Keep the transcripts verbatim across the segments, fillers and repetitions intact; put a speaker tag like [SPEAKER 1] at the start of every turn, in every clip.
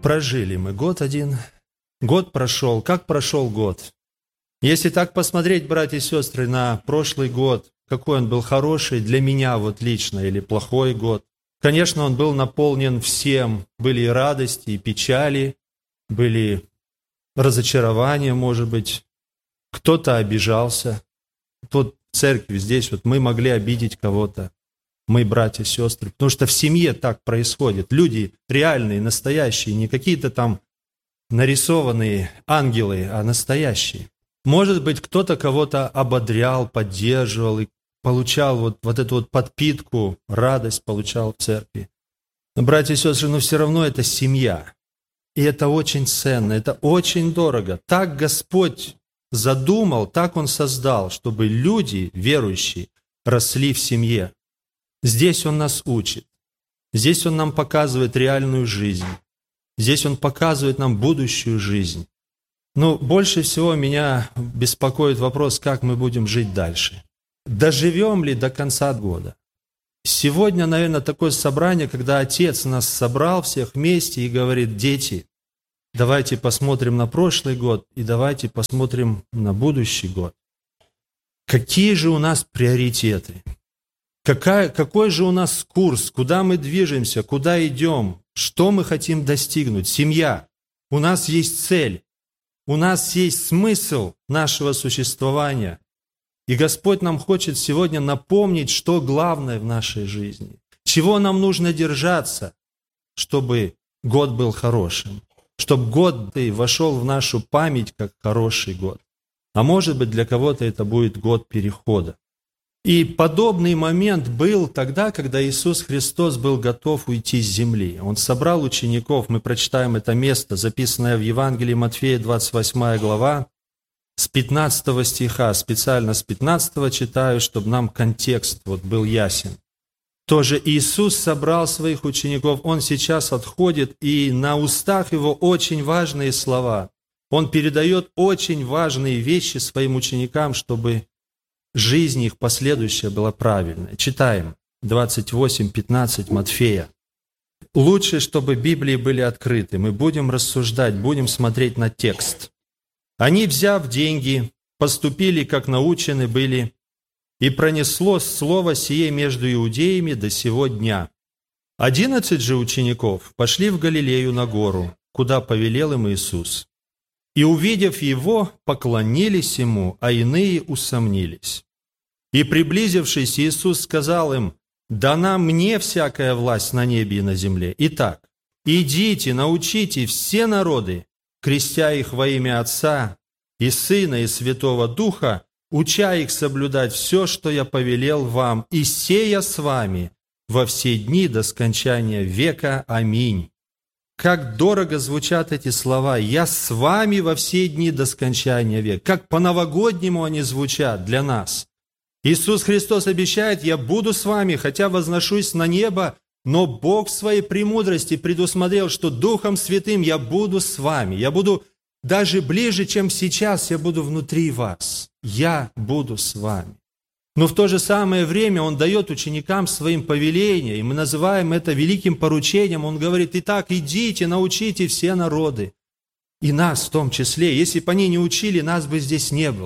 [SPEAKER 1] Прожили мы год один, год прошел. Как прошел год? Если так посмотреть, братья и сестры, на прошлый год, какой он был хороший для меня вот лично или плохой год, конечно, он был наполнен всем. Были и радости, и печали, были разочарования, может быть. Кто-то обижался. Вот в церкви здесь вот мы могли обидеть кого-то. Мы, братья и сестры. Потому что в семье так происходит. Люди реальные, настоящие, не какие-то там нарисованные ангелы, а настоящие. Может быть, кто-то кого-то ободрял, поддерживал и получал вот, вот эту вот подпитку, радость получал в церкви. Но, братья и сестры, но все равно это семья. И это очень ценно, это очень дорого. Так Господь задумал, так Он создал, чтобы люди, верующие, росли в семье. Здесь Он нас учит. Здесь Он нам показывает реальную жизнь. Здесь Он показывает нам будущую жизнь. Но больше всего меня беспокоит вопрос, как мы будем жить дальше. Доживем ли до конца года? Сегодня, наверное, такое собрание, когда Отец нас собрал всех вместе и говорит: дети, давайте посмотрим на прошлый год и давайте посмотрим на будущий год. Какие же у нас приоритеты? Какая, какой же у нас курс? Куда мы движемся? Куда идем? Что мы хотим достигнуть? Семья. У нас есть цель. У нас есть смысл нашего существования. И Господь нам хочет сегодня напомнить, что главное в нашей жизни. Чего нам нужно держаться, чтобы год был хорошим. Чтобы год вошел в нашу память как хороший год. А может быть, для кого-то это будет год перехода. И подобный момент был тогда, когда Иисус Христос был готов уйти с земли. Он собрал учеников, мы прочитаем это место, записанное в Евангелии Матфея, двадцать восьмая глава, с пятнадцатого стиха, специально с пятнадцатого читаю, чтобы нам контекст вот был ясен. Тоже Иисус собрал своих учеников, Он сейчас отходит, и на устах Его очень важные слова. Он передает очень важные вещи своим ученикам, чтобы жизнь их последующая была правильной. Читаем двадцать восемь пятнадцать Матфея. Лучше, чтобы Библии были открыты. Мы будем рассуждать, будем смотреть на текст. «Они, взяв деньги, поступили, как научены были, и пронеслось слово сие между иудеями до сего дня. Одиннадцать же учеников пошли в Галилею на гору, куда повелел им Иисус. И, увидев Его, поклонились Ему, а иные усомнились. И, приблизившись, Иисус сказал им: дана мне всякая власть на небе и на земле. Итак, идите, научите все народы, крестя их во имя Отца и Сына и Святого Духа, уча их соблюдать все, что я повелел вам, и сея с вами во все дни до скончания века. Аминь». Как дорого звучат эти слова: «Я с вами во все дни до скончания века». Как по-новогоднему они звучат для нас. Иисус Христос обещает: «Я буду с вами, хотя возношусь на небо, но Бог в своей премудрости предусмотрел, что Духом Святым я буду с вами. Я буду даже ближе, чем сейчас, я буду внутри вас. Я буду с вами». Но в то же самое время Он дает ученикам своим повеления, и мы называем это великим поручением. Он говорит: «Итак, идите, научите все народы». И нас в том числе. Если бы они не учили, нас бы здесь не было.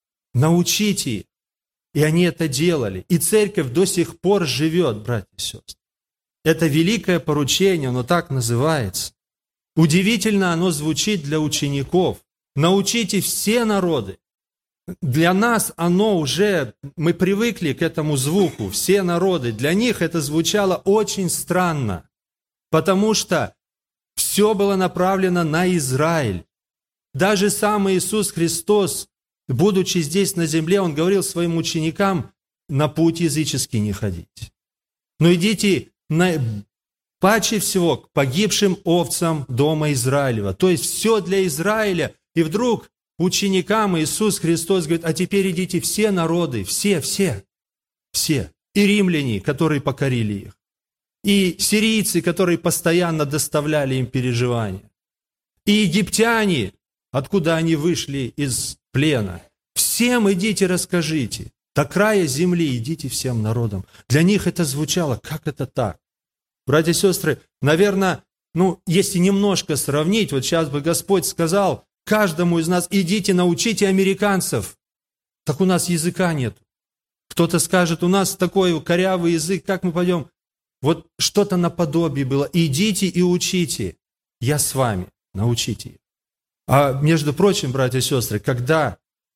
[SPEAKER 1] Научите их. И они это делали. И церковь до сих пор живет, братья и сестры. Это великое поручение, оно так называется. Удивительно оно звучит для учеников. Научите все народы. Для нас оно уже, мы привыкли к этому звуку, все народы. Для них это звучало очень странно, потому что все было направлено на Израиль. Даже сам Иисус Христос, будучи здесь на земле, Он говорил своим ученикам: на путь языческий не ходить. Но идите на, паче всего к погибшим овцам дома Израилева. То есть все для Израиля. И вдруг ученикам Иисус Христос говорит: а теперь идите все народы, все, все, все. И римляне, которые покорили их. И сирийцы, которые постоянно доставляли им переживания. И египтяне, откуда они вышли из плена. Всем идите, расскажите. До края земли идите всем народам. Для них это звучало: как это так? Братья и сестры, наверное, ну, если немножко сравнить, вот сейчас бы Господь сказал каждому из нас: идите, научите американцев. Так у нас языка нет. Кто-то скажет: у нас такой корявый язык, как мы пойдем? Вот что-то наподобие было: идите и учите. Я с вами, научите их. А между прочим, братья и сестры, когда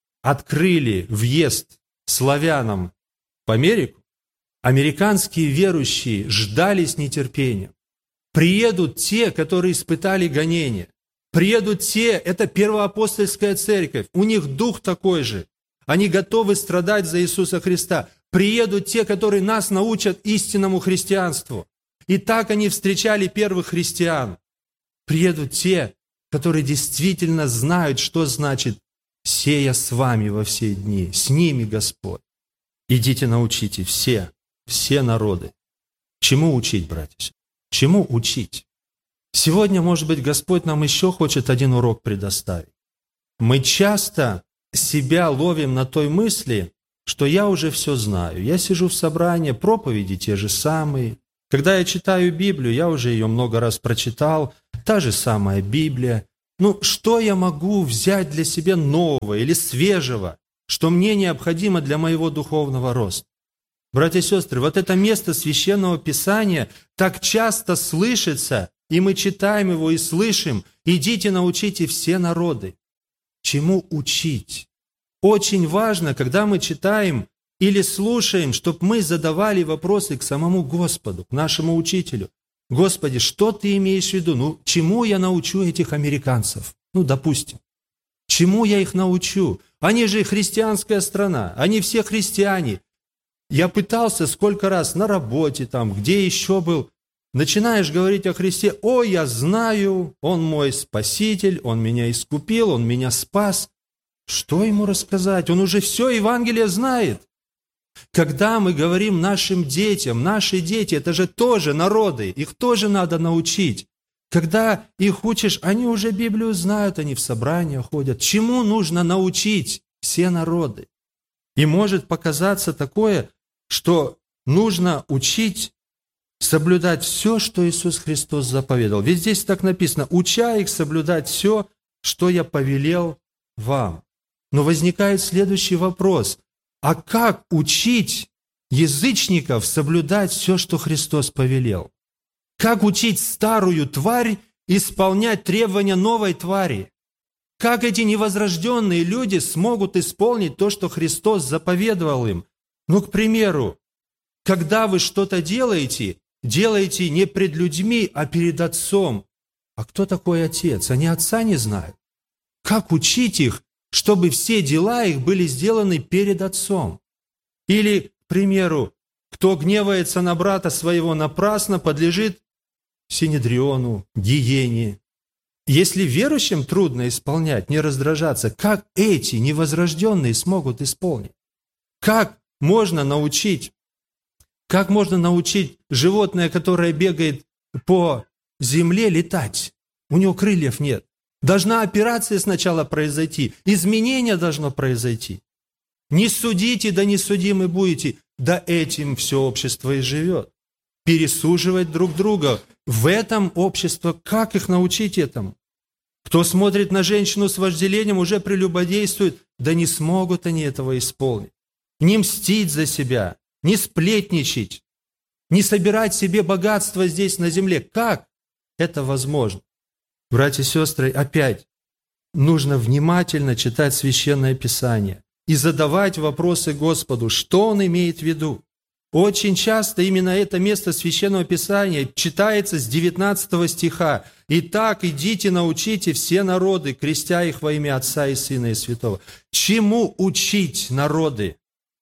[SPEAKER 1] открыли въезд славянам в Америку, американские верующие ждали с нетерпением. Приедут те, которые испытали гонения. Приедут те, это первоапостольская церковь, у них дух такой же. Они готовы страдать за Иисуса Христа. Приедут те, которые нас научат истинному христианству. И так они встречали первых христиан. Приедут те, которые действительно знают, что значит «сея с вами во все дни». С ними Господь. Идите, научите все, все народы. Чему учить, братья? Чему учить? Сегодня, может быть, Господь нам еще хочет один урок предоставить. Мы часто себя ловим на той мысли, что я уже все знаю. Я сижу в собрании, проповеди те же самые. Когда я читаю Библию, я уже ее много раз прочитал, та же самая Библия. Ну, что я могу взять для себя нового или свежего, что мне необходимо для моего духовного роста? Братья и сестры, вот это место Священного Писания так часто слышится, и мы читаем его и слышим: «Идите, научите все народы». Чему учить? Очень важно, когда мы читаем или слушаем, чтобы мы задавали вопросы к самому Господу, к нашему учителю. Господи, что ты имеешь в виду? Ну, чему я научу этих американцев? Ну, допустим. Чему я их научу? Они же христианская страна, они все христиане. Я пытался сколько раз на работе, там, где еще был. Начинаешь говорить о Христе: «О, я знаю, Он мой Спаситель, Он меня искупил, Он меня спас». Что ему рассказать? Он уже все Евангелие знает. Когда мы говорим нашим детям, наши дети, это же тоже народы, их тоже надо научить. Когда их учишь, они уже Библию знают, они в собрания ходят. Чему нужно научить все народы? И может показаться такое, что нужно учить соблюдать все, что Иисус Христос заповедал. Ведь здесь так написано: «Уча их соблюдать все, что я повелел вам». Но возникает следующий вопрос: а как учить язычников соблюдать все, что Христос повелел? Как учить старую тварь исполнять требования новой твари? Как эти невозрожденные люди смогут исполнить то, что Христос заповедовал им? Ну, к примеру, когда вы что-то делаете, делаете не пред людьми, а перед Отцом. А кто такой Отец? Они Отца не знают. Как учить их, чтобы все дела их были сделаны перед Отцом? Или, к примеру, кто гневается на брата своего напрасно, подлежит синедриону, гиене. Если верующим трудно исполнять, не раздражаться, как эти невозрожденные смогут исполнить? Как можно научить, как можно научить животное, которое бегает по земле, летать? У него крыльев нет. Должна операция сначала произойти, изменение должно произойти. Не судите, да не судимы будете. Да этим все общество и живет. Пересуживать друг друга. В этом общество, как их научить этому? Кто смотрит на женщину с вожделением, уже прелюбодействует. Да не смогут они этого исполнить. Не мстить за себя, не сплетничать, не собирать себе богатство здесь на земле. Как это возможно? Братья и сестры, опять нужно внимательно читать Священное Писание и задавать вопросы Господу, что Он имеет в виду. Очень часто именно это место Священного Писания читается с девятнадцатого стиха. «Итак, идите, научите все народы, крестя их во имя Отца и Сына и Святого». Чему учить народы?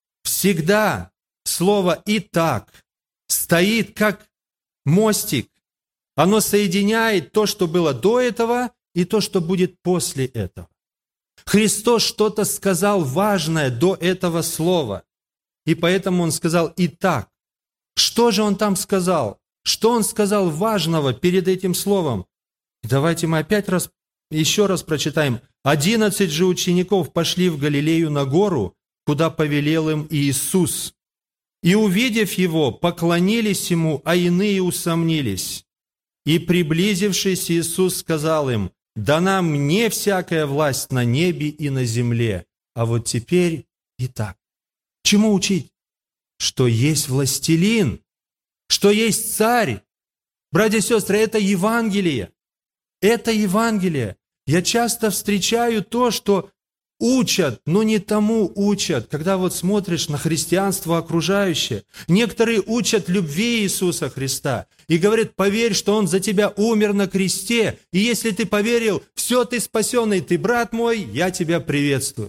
[SPEAKER 1] Всегда слово «итак» стоит как мостик. Оно соединяет то, что было до этого, и то, что будет после этого. Христос что-то сказал важное до этого слова. И поэтому Он сказал «итак». Что же Он там сказал? Что Он сказал важного перед этим словом? Давайте мы опять раз, еще раз прочитаем. «Одиннадцать же учеников пошли в Галилею на гору, куда повелел им Иисус. И, увидев Его, поклонились Ему, а иные усомнились. И, приблизившись, Иисус сказал им: «Дана мне всякая власть на небе и на земле. А вот теперь и так». Чему учить? Что есть властелин, что есть царь. Братья и сестры, это Евангелие. Это Евангелие. Я часто встречаю то, что учат, но не тому учат. Когда вот смотришь на христианство окружающее, некоторые учат любви Иисуса Христа и говорят: поверь, что Он за тебя умер на кресте, и если ты поверил, все, ты спасенный, ты брат мой, я тебя приветствую.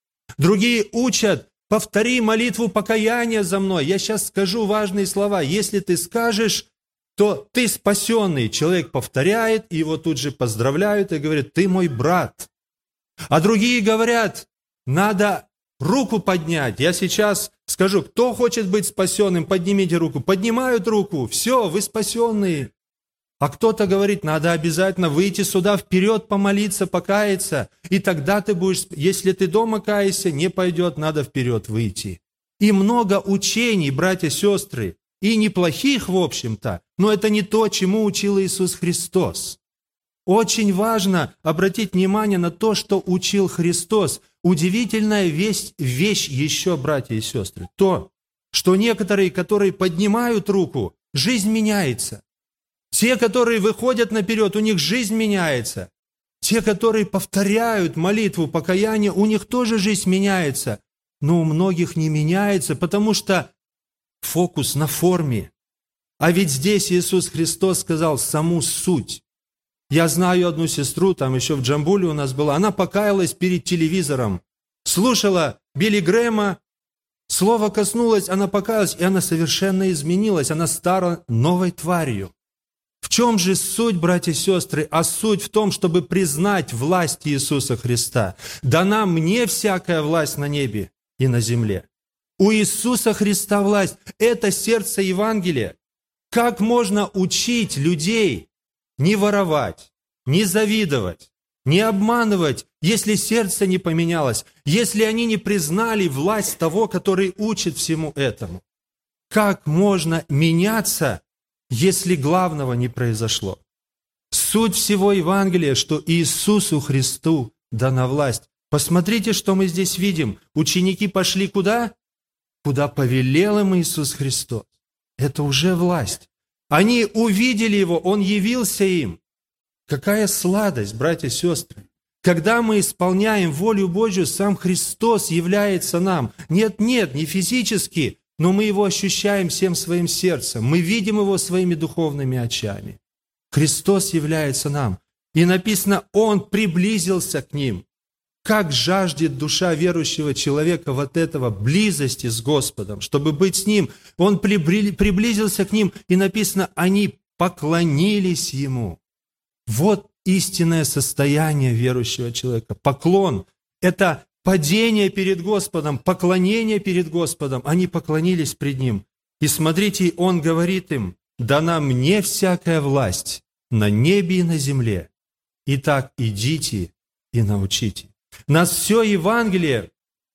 [SPEAKER 1] Другие учат: повтори молитву покаяния за мной. Я сейчас скажу важные слова. Если ты скажешь, то ты спасенный. Человек повторяет, и его тут же поздравляют и говорят: ты мой брат. А другие говорят: надо руку поднять. Я сейчас скажу: кто хочет быть спасенным, поднимите руку. Поднимают руку, все, вы спасенные. А кто-то говорит: надо обязательно выйти сюда вперед, помолиться, покаяться, и тогда ты будешь, если ты дома каешься, не пойдет, надо вперед выйти. И много учений, братья и сестры, и неплохих, в общем-то, но это не то, чему учил Иисус Христос. Очень важно обратить внимание на то, что учил Христос. Удивительная вещь, вещь еще, братья и сестры, то, что некоторые, которые поднимают руку, жизнь меняется. Те, которые выходят наперед, у них жизнь меняется. Те, которые повторяют молитву покаяния, у них тоже жизнь меняется. Но у многих не меняется, потому что фокус на форме. А ведь здесь Иисус Христос сказал саму суть. Я знаю одну сестру, там еще в Джамбуле у нас была, она покаялась перед телевизором, слушала Билли Грэма, слово коснулось, она покаялась, и она совершенно изменилась, она стала новой тварью. В чем же суть, братья и сестры? А суть в том, чтобы признать власть Иисуса Христа. Дана мне всякая власть на небе и на земле. У Иисуса Христа власть – это сердце Евангелия. Как можно учить людей не воровать, не завидовать, не обманывать, если сердце не поменялось, если они не признали власть того, который учит всему этому? Как можно меняться, если главного не произошло? Суть всего Евангелия, что Иисусу Христу дана власть. Посмотрите, что мы здесь видим. Ученики пошли куда? Куда повелел им Иисус Христос. Это уже власть. Они увидели Его, Он явился им. Какая сладость, братья и сестры! Когда мы исполняем волю Божью, сам Христос является нам. Нет, нет, не физически, но мы Его ощущаем всем своим сердцем. Мы видим Его своими духовными очами. Христос является нам. И написано, Он приблизился к ним. Как жаждет душа верующего человека вот этого близости с Господом, чтобы быть с Ним. Он приблизился к ним, и написано, они поклонились Ему. Вот истинное состояние верующего человека. Поклон – это падение перед Господом, поклонение перед Господом. Они поклонились пред Ним. И смотрите, Он говорит им, дана мне всякая власть на небе и на земле. Итак, идите и научите. Нас все Евангелие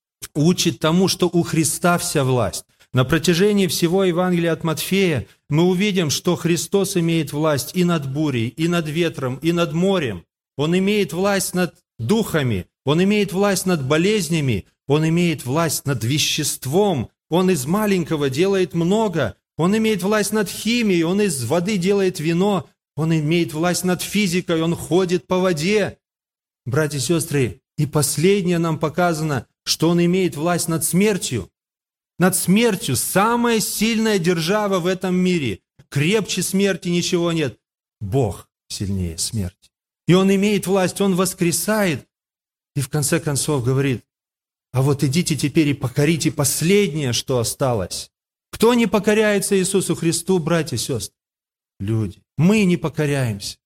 [SPEAKER 1] учит тому, что у Христа вся власть. На протяжении всего Евангелия от Матфея мы увидим, что Христос имеет власть и над бурей, и над ветром, и над морем. Он имеет власть над духами, Он имеет власть над болезнями, Он имеет власть над веществом, Он из маленького делает много, Он имеет власть над химией, Он из воды делает вино, Он имеет власть над физикой, Он ходит по воде. Братья и сестры, и последнее нам показано, что Он имеет власть над смертью. Над смертью. Самая сильная держава в этом мире. Крепче смерти ничего нет. Бог сильнее смерти. И Он имеет власть, Он воскресает. И в конце концов говорит, а вот идите теперь и покорите последнее, что осталось. Кто не покоряется Иисусу Христу, братья и сестры? Люди. Мы не покоряемся.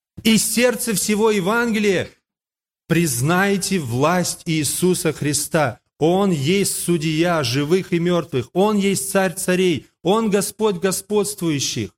[SPEAKER 1] И сердце всего Евангелия признайте власть Иисуса Христа. Он есть судья живых и мертвых. Он есть царь царей. Он Господь господствующих.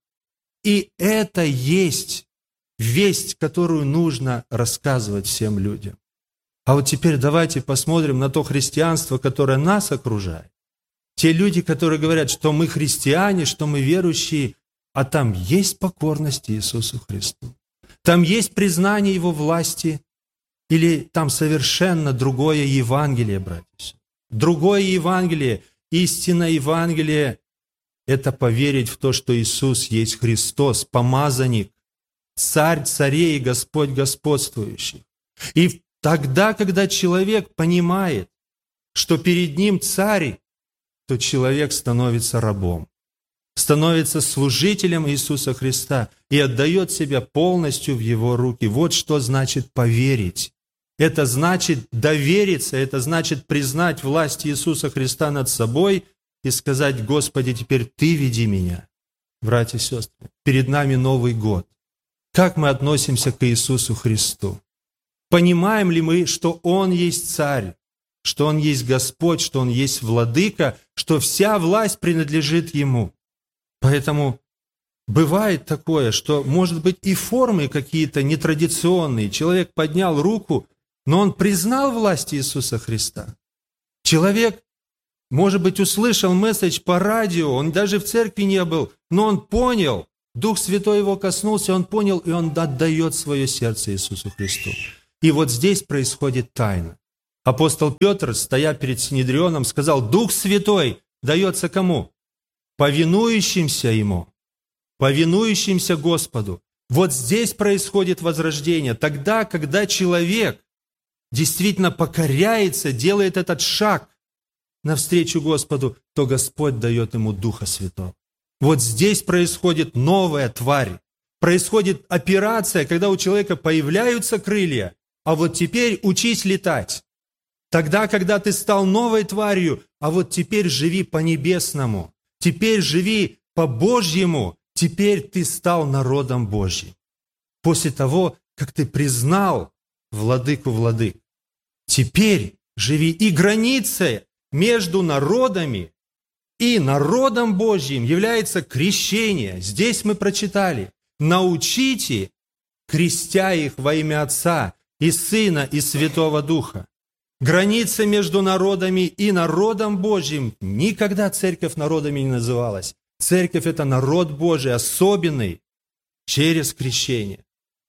[SPEAKER 1] И это есть весть, которую нужно рассказывать всем людям. А вот теперь давайте посмотрим на то христианство, которое нас окружает. Те люди, которые говорят, что мы христиане, что мы верующие, а там есть покорность Иисусу Христу. Там есть признание Его власти, или там совершенно другое Евангелие, братья. Другое Евангелие, истинное Евангелие – это поверить в то, что Иисус есть Христос, помазанник, Царь царей и Господь господствующий. И тогда, когда человек понимает, что перед ним Царь, то человек становится рабом, становится служителем Иисуса Христа и отдает себя полностью в Его руки. Вот что значит поверить. Это значит довериться, это значит признать власть Иисуса Христа над собой и сказать: «Господи, теперь Ты веди меня». Братья и сестры, перед нами Новый год. Как мы относимся к Иисусу Христу? Понимаем ли мы, что Он есть Царь, что Он есть Господь, что Он есть Владыка, что вся власть принадлежит Ему? Поэтому бывает такое, что, может быть, и формы какие-то нетрадиционные. Человек поднял руку, но он признал власть Иисуса Христа. Человек, может быть, услышал месседж по радио, он даже в церкви не был, но он понял, Дух Святой его коснулся, он понял, и он отдает свое сердце Иисусу Христу. И вот здесь происходит тайна. Апостол Петр, стоя перед Синедрионом, сказал: «Дух Святой дается кому? Повинующимся Ему, повинующимся Господу». Вот здесь происходит возрождение. Тогда, когда человек действительно покоряется, делает этот шаг навстречу Господу, то Господь дает ему Духа Святого. Вот здесь происходит новая тварь. Происходит операция, когда у человека появляются крылья, а вот теперь учись летать. Тогда, когда ты стал новой тварью, а вот теперь живи по-небесному, теперь живи по-божьему, теперь ты стал народом Божьим. После того, как ты признал Владыку владык, теперь живи. И граница между народами и народом Божьим является крещение. Здесь мы прочитали: «Научите, крестя их во имя Отца и Сына и Святого Духа». Граница между народами и народом Божьим. Никогда церковь народами не называлась. Церковь – это народ Божий, особенный, через крещение.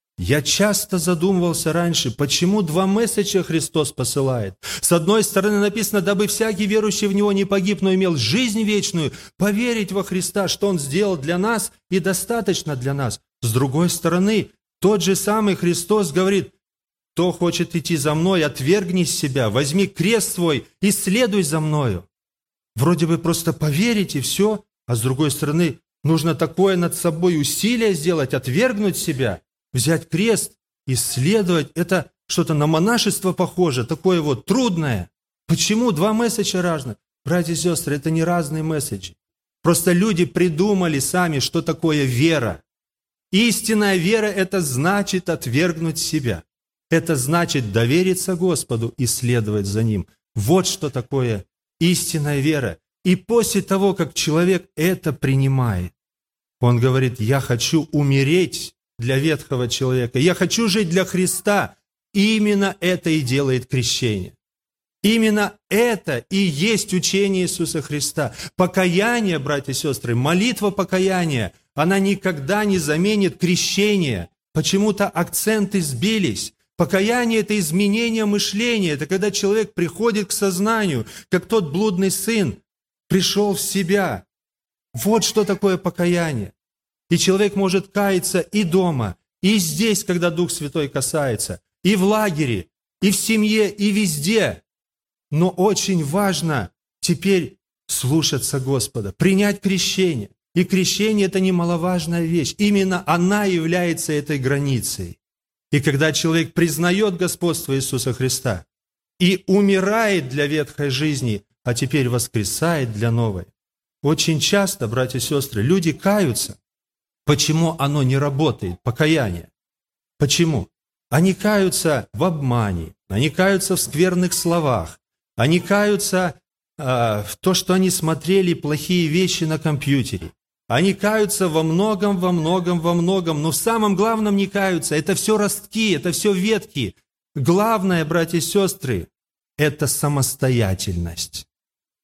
[SPEAKER 1] Я часто задумывался раньше, почему два месседжа Христос посылает. С одной стороны написано: «Дабы всякий верующий в Него не погиб, но имел жизнь вечную», поверить во Христа, что Он сделал для нас и достаточно для нас. С другой стороны, тот же самый Христос говорит: «Кто хочет идти за Мной, отвергни себя, возьми крест свой и следуй за Мною». Вроде бы просто поверить и все, а с другой стороны, нужно такое над собой усилие сделать, отвергнуть себя, взять крест и следовать. Это что-то на монашество похоже, такое вот трудное. Почему два месседжа разных? Братья и сестры, это не разные месседжи. Просто люди придумали сами, что такое вера. Истинная вера – это значит отвергнуть себя. Это значит довериться Господу и следовать за Ним. Вот что такое истинная вера. И после того, как человек это принимает, он говорит: «Я хочу умереть для ветхого человека, я хочу жить для Христа». И именно это и делает крещение. Именно это и есть учение Иисуса Христа. Покаяние, братья и сестры, молитва покаяния, она никогда не заменит крещение. Почему-то акценты сбились. Покаяние – это изменение мышления, это когда человек приходит к сознанию, как тот блудный сын пришел в себя. Вот что такое покаяние. И человек может каяться и дома, и здесь, когда Дух Святой касается, и в лагере, и в семье, и везде. Но очень важно теперь слушаться Господа, принять крещение. И крещение – это немаловажная вещь. Именно она является этой границей. И когда человек признает господство Иисуса Христа и умирает для ветхой жизни, а теперь воскресает для новой. Очень часто, братья и сестры, люди каются. Почему оно не работает, покаяние? Почему? Они каются в обмане, они каются в скверных словах, они каются э, в то, что они смотрели плохие вещи на компьютере. Они каются во многом, во многом, во многом, но в самом главном не каются. Это все ростки, это все ветки. Главное, братья и сестры, это самостоятельность.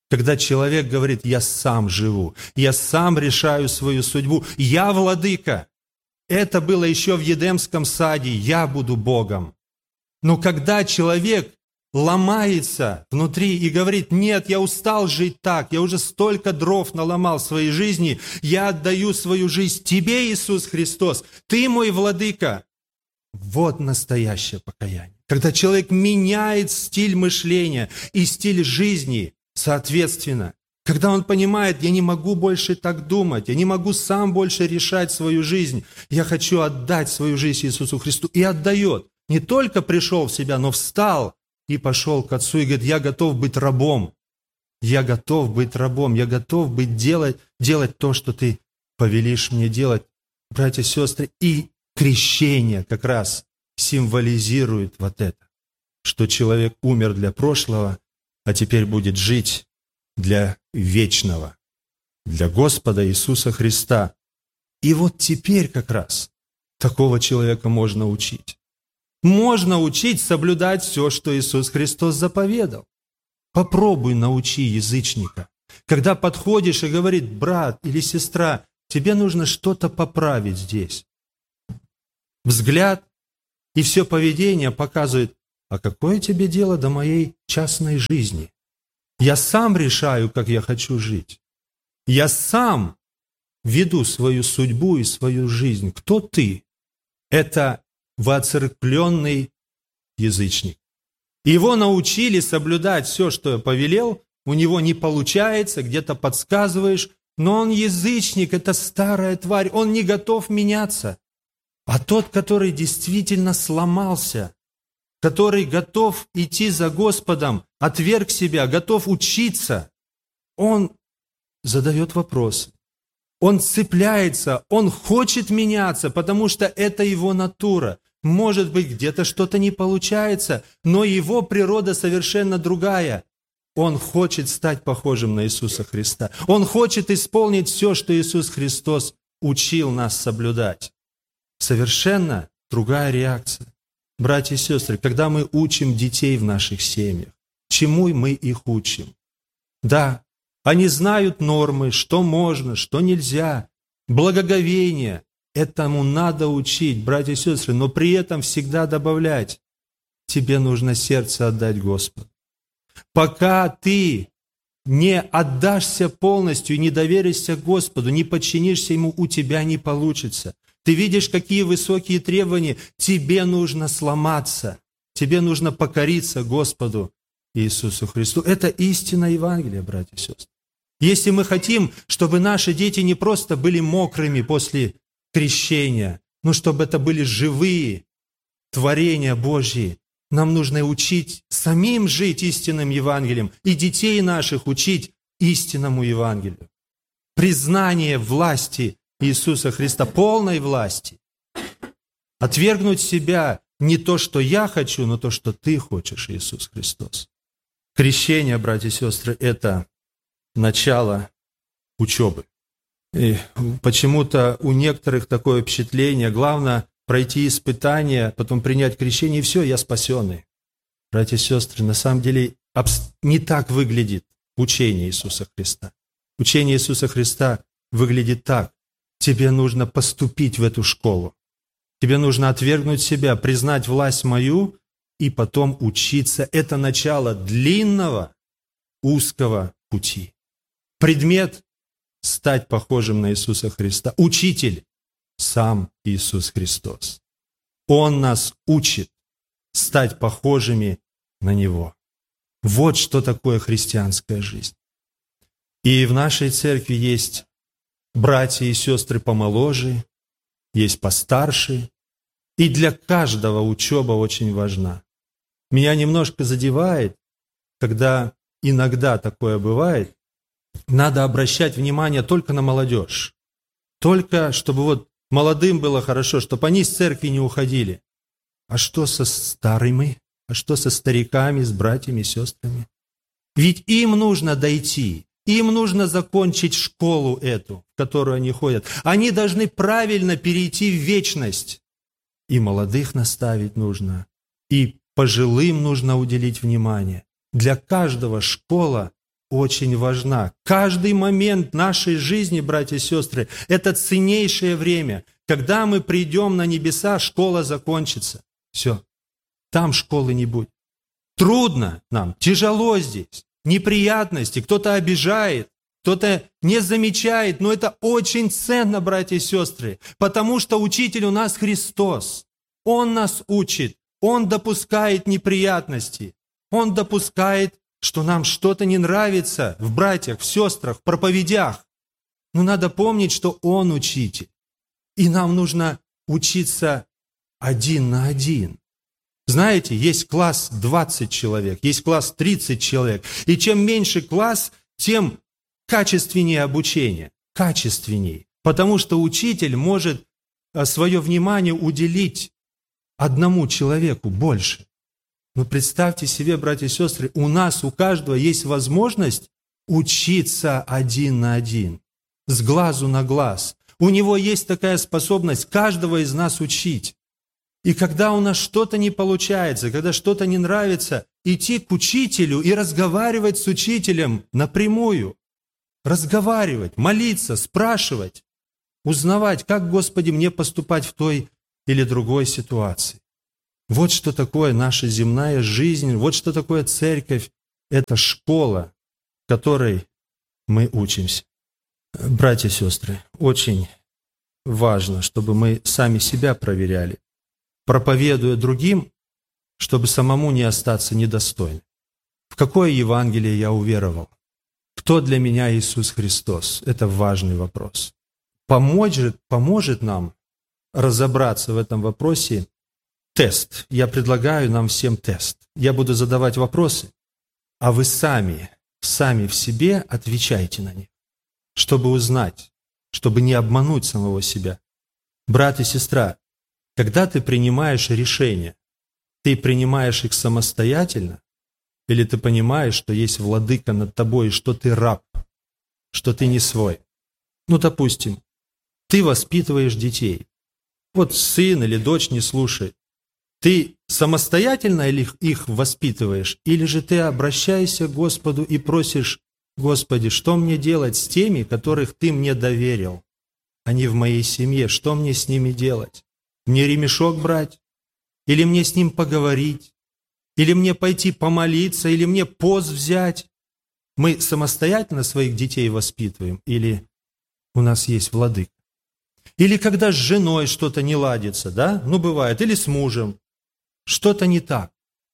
[SPEAKER 1] Когда человек говорит: я сам живу, я сам решаю свою судьбу, я владыка. Это было еще в Едемском саде: я буду Богом. Но когда человек ломается внутри и говорит: нет, я устал жить так, я уже столько дров наломал в своей жизни, я отдаю свою жизнь Тебе, Иисус Христос, Ты мой владыка. Вот настоящее покаяние. Когда человек меняет стиль мышления и стиль жизни соответственно. Когда он понимает: я не могу больше так думать, я не могу сам больше решать свою жизнь, я хочу отдать свою жизнь Иисусу Христу. И отдает. Не только пришел в себя, но встал и пошел к Отцу и говорит: я готов быть рабом. Я готов быть рабом, я готов быть делать, делать то, что Ты повелишь мне делать. Братья и сестры, и крещение как раз символизирует вот это, что человек умер для прошлого, а теперь будет жить для вечного, для Господа Иисуса Христа. И вот теперь как раз такого человека можно учить. Можно учить соблюдать все, что Иисус Христос заповедал. Попробуй научи язычника. Когда подходишь и говорит: брат или сестра, тебе нужно что-то поправить здесь. Взгляд и все поведение показывает: а какое тебе дело до моей частной жизни? Я сам решаю, как я хочу жить. Я сам веду свою судьбу и свою жизнь. Кто ты? Это воцерквленный язычник. Его научили соблюдать все, что я повелел. У него не получается, где-то подсказываешь. Но он язычник, это старая тварь. Он не готов меняться. А тот, который действительно сломался, который готов идти за Господом, отверг себя, готов учиться, он задает вопросы. Он цепляется, он хочет меняться, потому что это его натура. Может быть, где-то что-то не получается, но его природа совершенно другая. Он хочет стать похожим на Иисуса Христа. Он хочет исполнить все, что Иисус Христос учил нас соблюдать. Совершенно другая реакция. Братья и сестры, когда мы учим детей в наших семьях, чему мы их учим? Да, они знают нормы, что можно, что нельзя, благоговение. Этому надо учить, братья и сестры, но при этом всегда добавлять: тебе нужно сердце отдать Господу. Пока ты не отдашься полностью, не доверишься Господу, не подчинишься Ему, у тебя не получится. Ты видишь, какие высокие требования, тебе нужно сломаться, тебе нужно покориться Господу Иисусу Христу. Это истина Евангелия, братья и сестры. Если мы хотим, чтобы наши дети не просто были мокрыми после крещения, но чтобы это были живые творения Божьи, нам нужно учить самим жить истинным Евангелием и детей наших учить истинному Евангелию. Признание власти Иисуса Христа, полной власти. Отвергнуть себя не то, что я хочу, но то, что Ты хочешь, Иисус Христос. Крещение, братья и сестры, это начало учебы. И почему-то у некоторых такое впечатление: главное пройти испытание, потом принять крещение, и все, я спасенный. Братья и сестры, на самом деле не так выглядит учение Иисуса Христа. Учение Иисуса Христа выглядит так: тебе нужно поступить в эту школу. Тебе нужно отвергнуть себя, признать власть мою и потом учиться. Это начало длинного, узкого пути. Предмет – стать похожим на Иисуса Христа. Учитель – сам Иисус Христос. Он нас учит стать похожими на Него. Вот что такое христианская жизнь. И в нашей церкви есть братья и сестры помоложе, есть постарше, и для каждого учеба очень важна. Меня немножко задевает, когда иногда такое бывает, надо обращать внимание только на молодежь. Только чтобы вот молодым было хорошо, чтобы они из церкви не уходили. А что со старыми? А что со стариками, с братьями и сестрами? Ведь им нужно дойти. Им нужно закончить школу эту, в которую они ходят. Они должны правильно перейти в вечность. И молодых наставить нужно, и пожилым нужно уделить внимание. Для каждого школа очень важна. Каждый момент нашей жизни, братья и сестры, это ценнейшее время. Когда мы придем на небеса, школа закончится. Все. Там школы не будет. Трудно нам, тяжело здесь, неприятности, кто-то обижает, кто-то не замечает, но это очень ценно, братья и сестры, потому что учитель у нас Христос. Он нас учит, Он допускает неприятности, Он допускает, что нам что-то не нравится в братьях, в сестрах, в проповедях. Но надо помнить, что Он учитель, и нам нужно учиться один на один. Знаете, есть класс двадцать человек, есть класс тридцать человек, и чем меньше класс, тем качественнее обучение, качественнее, потому что учитель может свое внимание уделить одному человеку больше. Но представьте себе, братья и сестры, у нас, у каждого есть возможность учиться один на один, с глазу на глаз. У него есть такая способность каждого из нас учить. И когда у нас что-то не получается, когда что-то не нравится, идти к учителю и разговаривать с учителем напрямую. Разговаривать, молиться, спрашивать, узнавать, как, Господи, мне поступать в той или другой ситуации. Вот что такое наша земная жизнь, вот что такое церковь. Это школа, в которой мы учимся. Братья и сестры, очень важно, чтобы мы сами себя проверяли, проповедуя другим, чтобы самому не остаться недостойным. В какое Евангелие я уверовал? Кто для меня Иисус Христос? Это важный вопрос. Поможет, поможет нам разобраться в этом вопросе тест. Я предлагаю нам всем тест. Я буду задавать вопросы, а вы сами, сами в себе отвечайте на них, чтобы узнать, чтобы не обмануть самого себя. Брат и сестра, когда ты принимаешь решения, ты принимаешь их самостоятельно, или ты понимаешь, что есть владыка над тобой, и что ты раб, что ты не свой? Ну, допустим, ты воспитываешь детей. Вот сын или дочь не слушает. Ты самостоятельно их воспитываешь, или же ты обращаешься к Господу и просишь: Господи, что мне делать с теми, которых Ты мне доверил? Они в моей семье, что мне с ними делать? Мне ремешок брать? Или мне с ним поговорить? Или мне пойти помолиться? Или мне пост взять? Мы самостоятельно своих детей воспитываем? Или у нас есть владыка? Или когда с женой что-то не ладится, да? Ну, бывает. Или с мужем. Что-то не так.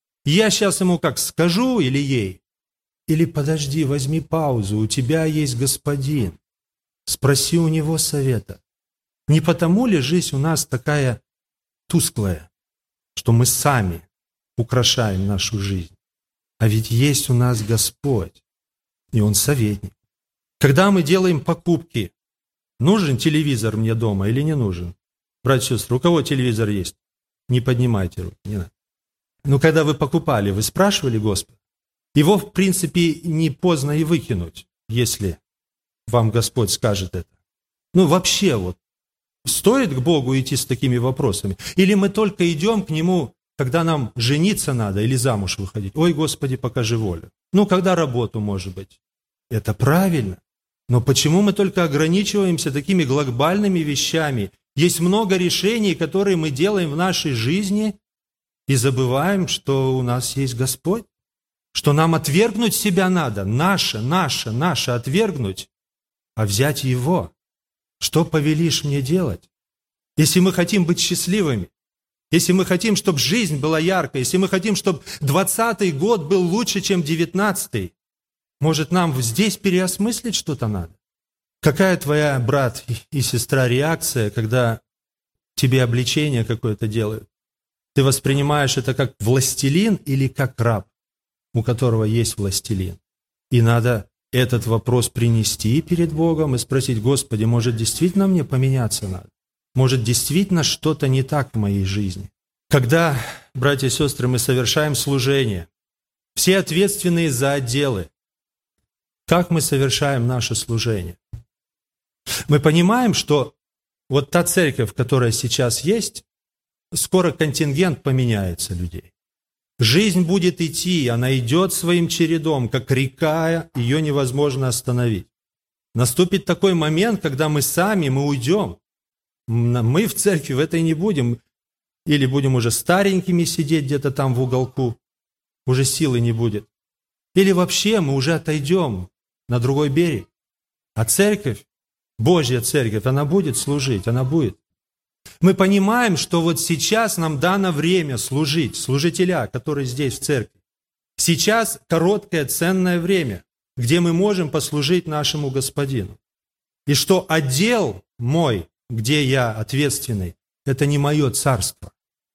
[SPEAKER 1] Я сейчас ему как скажу или ей? Или подожди, возьми паузу, у тебя есть господин. Спроси у него совета. Не потому ли жизнь у нас такая тусклая, что мы сами украшаем нашу жизнь? А ведь есть у нас Господь, и Он советник. Когда мы делаем покупки, нужен телевизор мне дома или не нужен? Братья и сестры, у кого телевизор есть? Не поднимайте руки, не надо. Но когда вы покупали, вы спрашивали Господа? Его, в принципе, не поздно и выкинуть, если вам Господь скажет это. Ну, вообще, вот, стоит к Богу идти с такими вопросами? Или мы только идем к Нему, когда нам жениться надо или замуж выходить? Ой, Господи, покажи волю. Ну, когда работу, может быть. Это правильно. Но почему мы только ограничиваемся такими глобальными вещами? Есть много решений, которые мы делаем в нашей жизни, и забываем, что у нас есть Господь. Что нам отвергнуть себя надо, наше, наше, наше отвергнуть, а взять Его. Что повелишь мне делать? Если мы хотим быть счастливыми, если мы хотим, чтобы жизнь была яркой, если мы хотим, чтобы двадцатый год был лучше, чем девятнадцатый, может, нам здесь переосмыслить что-то надо? Какая твоя, брат и сестра, реакция, когда тебе обличение какое-то делают? Ты воспринимаешь это как властелин или как раб, у которого есть властелин? И надо этот вопрос принести перед Богом и спросить: Господи, может, действительно мне поменяться надо? Может, действительно что-то не так в моей жизни? Когда, братья и сестры, мы совершаем служение, все ответственные за отделы, как мы совершаем наше служение? Мы понимаем, что вот та церковь, которая сейчас есть, скоро контингент поменяется людей. Жизнь будет идти, она идет своим чередом, как река, ее невозможно остановить. Наступит такой момент, когда мы сами, мы уйдем. Мы в церкви в этой не будем. Или будем уже старенькими сидеть где-то там в уголку. Уже силы не будет. Или вообще мы уже отойдем на другой берег. А церковь, Божья церковь, она будет служить, она будет. Мы понимаем, что вот сейчас нам дано время служить, служителя, которые здесь в церкви. Сейчас короткое, ценное время, где мы можем послужить нашему Господину. И что отдел мой, где я ответственный, это не мое царство.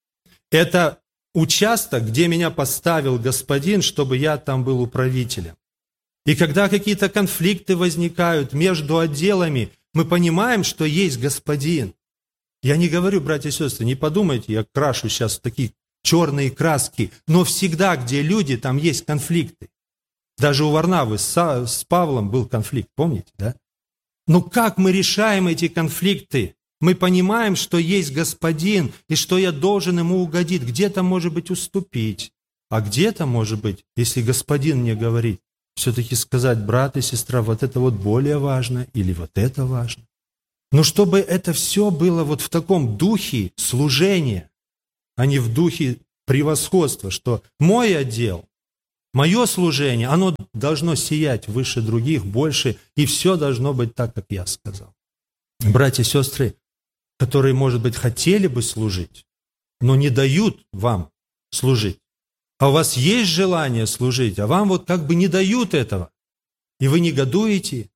[SPEAKER 1] Это участок, где меня поставил Господин, чтобы я там был управителем. И когда какие-то конфликты возникают между отделами, мы понимаем, что есть Господин. Я не говорю, братья и сестры, не подумайте, я крашу сейчас в такие черные краски, но всегда, где люди, там есть конфликты. Даже у Варнавы с, с Павлом был конфликт, помните, да? Но как мы решаем эти конфликты? Мы понимаем, что есть Господин, и что я должен Ему угодить. Где-то, может быть, уступить, а где-то, может быть, если Господин мне говорит, все-таки сказать, брат и сестра, вот это вот более важно, или вот это важно. Но чтобы это все было вот в таком духе служения, а не в духе превосходства, что мой отдел, мое служение, оно должно сиять выше других, больше, и все должно быть так, как я сказал. Братья и сестры, которые, может быть, хотели бы служить, но не дают вам служить, а у вас есть желание служить, а вам вот как бы не дают этого, и вы негодуете,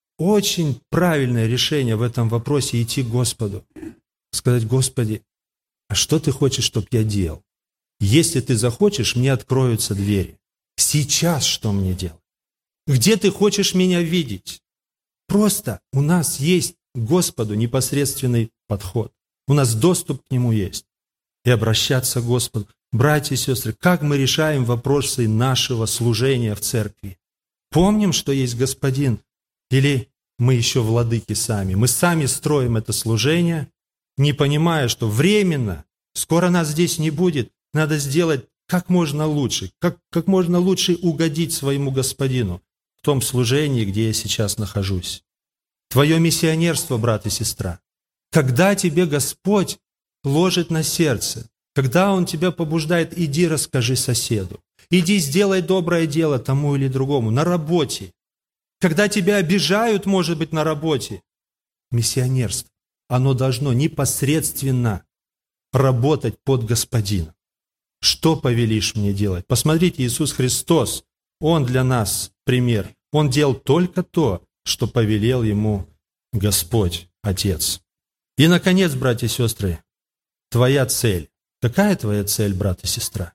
[SPEAKER 1] очень правильное решение в этом вопросе – идти к Господу. Сказать, Господи, а что Ты хочешь, чтобы я делал? Если Ты захочешь, мне откроются двери. Сейчас что мне делать? Где Ты хочешь меня видеть? Просто у нас есть к Господу непосредственный подход. У нас доступ к Нему есть. И обращаться к Господу. Братья и сестры, как мы решаем вопросы нашего служения в церкви? Помним, что есть Господин? Или мы еще владыки сами? Мы сами строим это служение, не понимая, что временно, скоро нас здесь не будет, надо сделать как можно лучше, как, как можно лучше угодить своему Господину в том служении, где я сейчас нахожусь. Твое миссионерство, брат и сестра, когда тебе Господь ложит на сердце, когда Он тебя побуждает, иди расскажи соседу, иди сделай доброе дело тому или другому, на работе, когда тебя обижают, может быть, на работе, миссионерство, оно должно непосредственно работать под Господином. Что повелишь мне делать? Посмотрите, Иисус Христос, Он для нас пример. Он делал только то, что повелел Ему Господь, Отец. И, наконец, братья и сестры, твоя цель. Какая твоя цель, брат и сестра?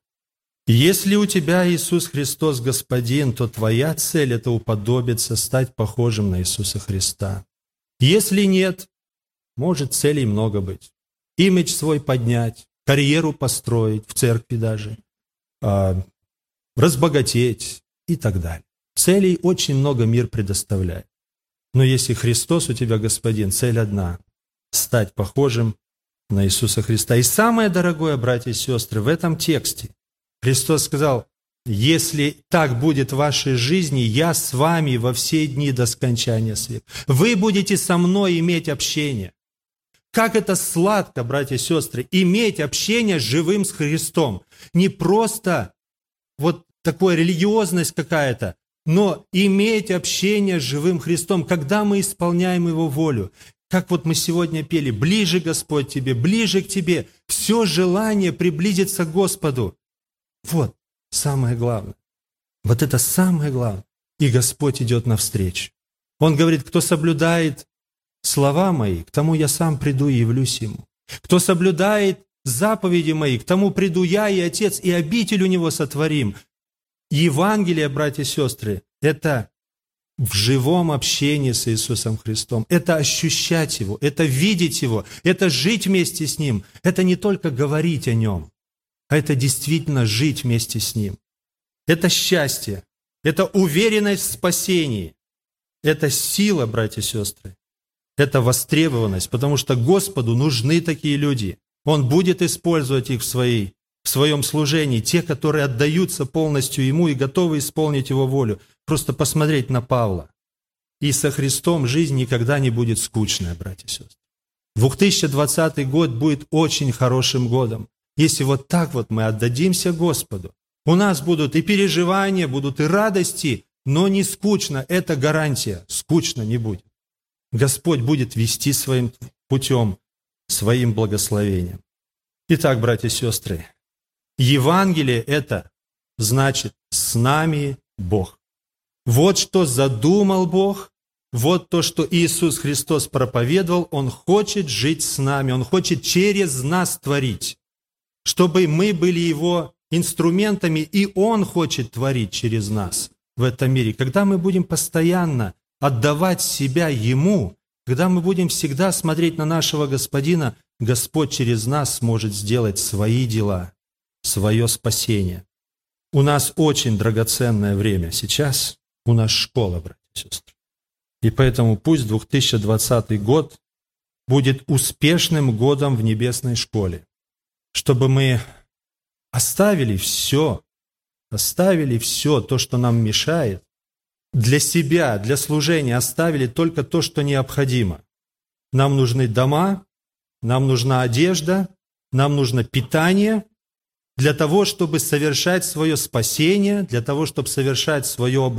[SPEAKER 1] Если у тебя Иисус Христос Господин, то твоя цель – это уподобиться, стать похожим на Иисуса Христа. Если нет, может целей много быть. Имидж свой поднять, карьеру построить, в церкви даже, разбогатеть и так далее. Целей очень много мир предоставляет. Но если Христос у тебя Господин, цель одна – стать похожим на Иисуса Христа. И самое дорогое, братья и сестры, в этом тексте Христос сказал, если так будет в вашей жизни, я с вами во все дни до скончания света. Вы будете со мной иметь общение. Как это сладко, братья и сестры, иметь общение с живым с Христом. Не просто вот такая религиозность какая-то, но иметь общение с живым Христом, когда мы исполняем Его волю. Как вот мы сегодня пели, ближе, Господь, Тебе, ближе к Тебе. Все желание приблизиться к Господу. Вот самое главное. Вот это самое главное. И Господь идет навстречу. Он говорит, кто соблюдает слова Мои, к тому я сам приду и явлюсь Ему. Кто соблюдает заповеди Мои, к тому приду я и Отец, и обитель у Него сотворим. Евангелие, братья и сестры, это в живом общении с Иисусом Христом. Это ощущать Его, это видеть Его, это жить вместе с Ним. Это не только говорить о Нем, а это действительно жить вместе с Ним. Это счастье, это уверенность в спасении, это сила, братья и сестры, это востребованность, потому что Господу нужны такие люди. Он будет использовать их в своей, в своем служении, те, которые отдаются полностью Ему и готовы исполнить Его волю. Просто посмотреть на Павла. И со Христом жизнь никогда не будет скучная, братья и сестры. две тысячи двадцатый год будет очень хорошим годом, если вот так вот мы отдадимся Господу. У нас будут и переживания, будут и радости, но не скучно, это гарантия, скучно не будет. Господь будет вести своим путем, своим благословением. Итак, братья и сестры, Евангелие – это значит «с нами Бог». Вот что задумал Бог, вот то, что Иисус Христос проповедовал, Он хочет жить с нами, Он хочет через нас творить, чтобы мы были Его инструментами, и Он хочет творить через нас в этом мире. Когда мы будем постоянно отдавать себя Ему, когда мы будем всегда смотреть на нашего Господина, Господь через нас сможет сделать свои дела, свое спасение. У нас очень драгоценное время сейчас, у нас школа, братья и сестры. И поэтому пусть две тысячи двадцатый год будет успешным годом в небесной школе, чтобы мы оставили все, оставили все то, что нам мешает, для себя, для служения оставили только то, что необходимо. Нам нужны дома, нам нужна одежда, нам нужно питание для того, чтобы совершать свое спасение, для того, чтобы совершать свое обучение.